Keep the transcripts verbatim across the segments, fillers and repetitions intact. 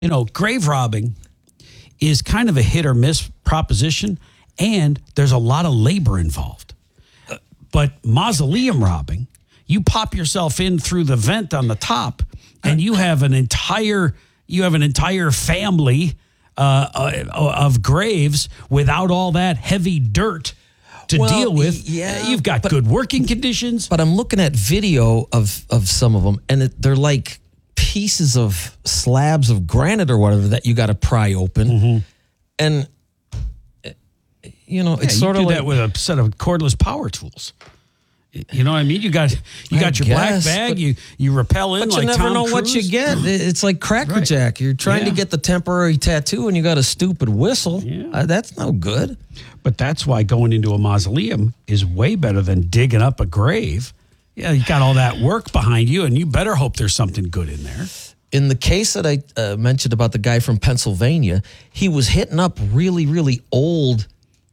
You know, grave robbing is kind of a hit or miss proposition, and there's a lot of labor involved. But mausoleum robbing, you pop yourself in through the vent on the top, and you have an entire you have an entire family uh, of graves without all that heavy dirt to well, deal with. Yeah, you've got but, good working conditions. But I'm looking at video of of some of them, and it, they're like pieces of slabs of granite or whatever that you got to pry open, mm-hmm. and you know, yeah, it's sort you of do like that with a set of cordless power tools. You know what I mean? You got you got I your guess, black bag. but, You you rappel in but like you never Tom know Cruise. what you get. It's like crackerjack. Right. You're trying yeah. to get the temporary tattoo, and you got a stupid whistle. Yeah. Uh, that's no good. But that's why going into a mausoleum is way better than digging up a grave. Yeah, you got all that work behind you, and you better hope there's something good in there. In the case that I uh, mentioned about the guy from Pennsylvania, he was hitting up really, really old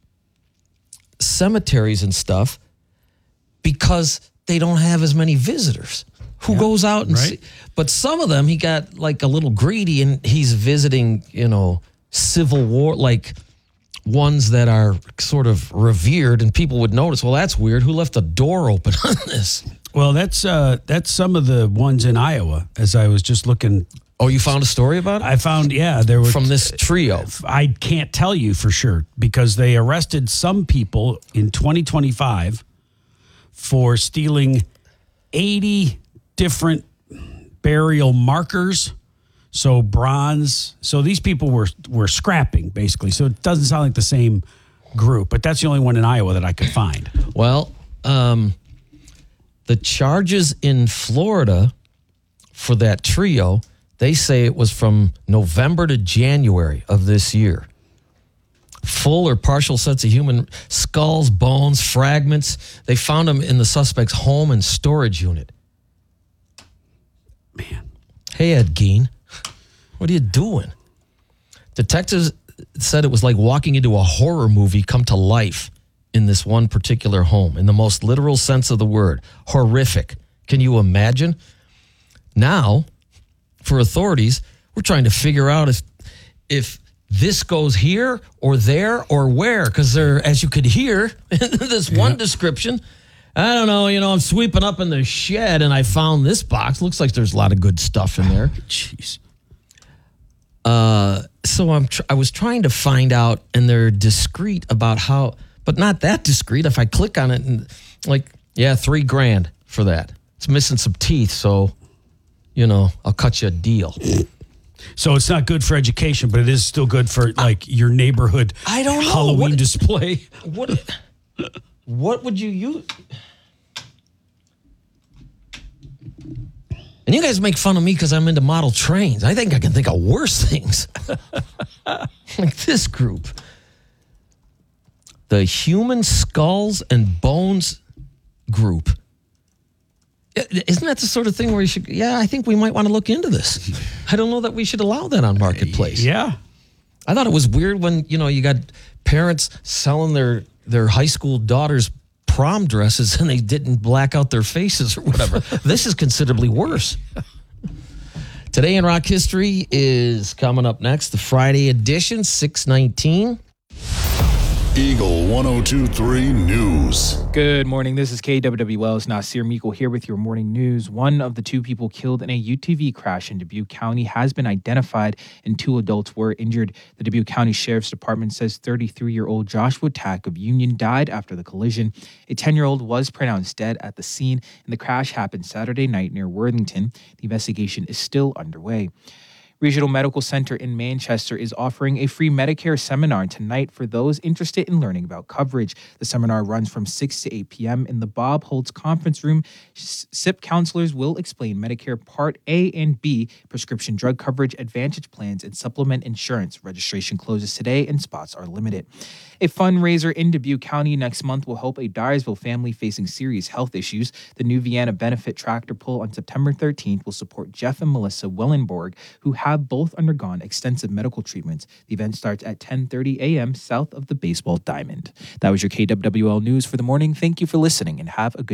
cemeteries and stuff because they don't have as many visitors. Who yeah, goes out and right. see? But some of them, he got like a little greedy, and he's visiting, you know, Civil War, like ones that are sort of revered, and people would notice, well, that's weird. Who left a door open on this? Well, that's uh, that's some of the ones in Iowa. As I was just looking. Oh, you found a story about it? I found, yeah, there were from this trio. I can't tell you for sure because they arrested some people in twenty twenty-five for stealing eighty different burial markers. So bronze. So these people were were scrapping basically. So it doesn't sound like the same group, but that's the only one in Iowa that I could find. Well, um, the charges in Florida for that trio, they say it was from November to January of this year. Full or partial sets of human skulls, bones, fragments. They found them in the suspect's home and storage unit. Man. Hey, Ed Gein, what are you doing? Detectives said it was like walking into a horror movie come to life in this one particular home, in the most literal sense of the word. Horrific. Can you imagine? Now, for authorities, we're trying to figure out if if this goes here or there or where, because there, as you could hear in this one yeah. description, I don't know, you know, I'm sweeping up in the shed and I found this box. Looks like there's a lot of good stuff in there. Jeez. Uh, so I'm tr- I was trying to find out, and they're discreet about how, but not that discreet. If I click on it and like, yeah, three grand for that. It's missing some teeth, so, you know, I'll cut you a deal. So it's not good for education, but it is still good for like your neighborhood I don't know. Halloween what, display. What what would you use? And you guys make fun of me because I'm into model trains. I think I can think of worse things. Like this group. The Human Skulls and Bones group. Isn't that the sort of thing where you should, yeah, I think we might want to look into this. I don't know that we should allow that on Marketplace. Yeah. I thought it was weird when, you know, you got parents selling their, their high school daughters' prom dresses and they didn't black out their faces or whatever. This is considerably worse. Today in Rock History is coming up next, the Friday edition, six nineteen. Eagle one oh two point three News. Good morning. This is K W W L's Nasir Meekle here with your morning news. One of the two people killed in a U T V crash in Dubuque County has been identified, and two adults were injured. The Dubuque County Sheriff's Department says thirty-three-year-old Joshua Tack of Union died after the collision. A ten-year-old was pronounced dead at the scene, and the crash happened Saturday night near Worthington. The investigation is still underway. Regional Medical Center in Manchester is offering a free Medicare seminar tonight for those interested in learning about coverage. The seminar runs from six to eight p.m. in the Bob Holtz Conference Room. S I P counselors will explain Medicare Part A and B, prescription drug coverage, advantage plans, and supplement insurance. Registration closes today and spots are limited. A fundraiser in Dubuque County next month will help a Dyersville family facing serious health issues. The New Vienna Benefit Tractor Pull on September thirteenth will support Jeff and Melissa Wellenborg, who have both undergone extensive medical treatments. The event starts at ten thirty a.m. south of the baseball diamond. That was your K W W L News for the morning. Thank you for listening and have a good